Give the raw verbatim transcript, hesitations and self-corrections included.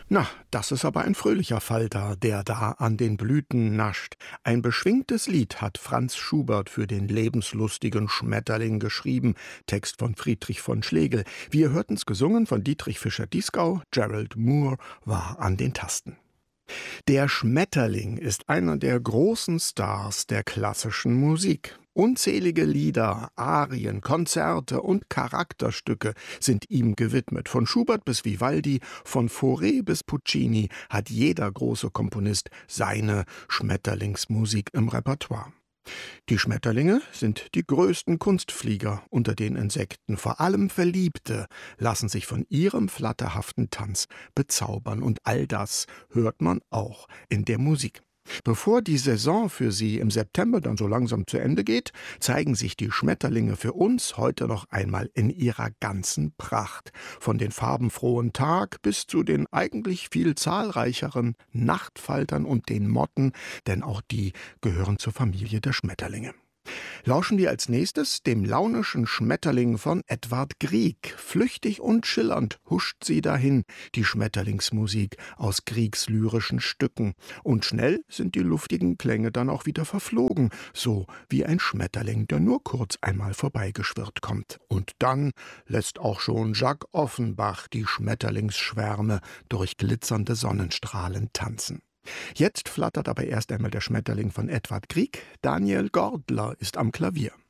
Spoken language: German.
Na, das ist aber ein fröhlicher Falter, der da an den Blüten nascht. Ein beschwingtes Lied hat Franz Schubert für den lebenslustigen Schmetterling geschrieben. Text von Friedrich von Schlegel. Wir hörten's gesungen von Dietrich Fischer-Dieskau. Gerald Moore war an den Tasten. Der Schmetterling ist einer der großen Stars der klassischen Musik. Unzählige Lieder, Arien, Konzerte und Charakterstücke sind ihm gewidmet. Von Schubert bis Vivaldi, von Fauré bis Puccini hat jeder große Komponist seine Schmetterlingsmusik im Repertoire. Die Schmetterlinge sind die größten Kunstflieger unter den Insekten. Vor allem Verliebte lassen sich von ihrem flatterhaften Tanz bezaubern. Und all das hört man auch in der Musik. Bevor die Saison für sie im September dann so langsam zu Ende geht, zeigen sich die Schmetterlinge für uns heute noch einmal in ihrer ganzen Pracht. Von den farbenfrohen Tag bis zu den eigentlich viel zahlreicheren Nachtfaltern und den Motten, denn auch die gehören zur Familie der Schmetterlinge. Lauschen wir als nächstes dem launischen Schmetterling von Edvard Grieg. Flüchtig und schillernd huscht sie dahin, die Schmetterlingsmusik aus Griegs lyrischen Stücken. Und schnell sind die luftigen Klänge dann auch wieder verflogen, so wie ein Schmetterling, der nur kurz einmal vorbeigeschwirrt kommt. Und dann lässt auch schon Jacques Offenbach die Schmetterlingsschwärme durch glitzernde Sonnenstrahlen tanzen. Jetzt flattert aber erst einmal der Schmetterling von Edvard Grieg. Daniel Gordler ist am Klavier.